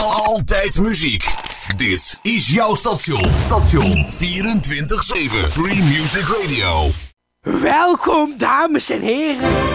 Altijd muziek. Dit is jouw station. 24/7 Free Music Radio. Welkom, dames en heren,